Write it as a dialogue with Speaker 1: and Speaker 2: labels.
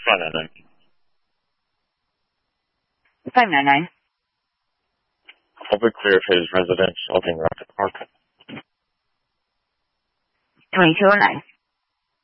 Speaker 1: 599.
Speaker 2: 599.
Speaker 1: Public clear of his residence, Elgin Rocket Park.
Speaker 2: 2209.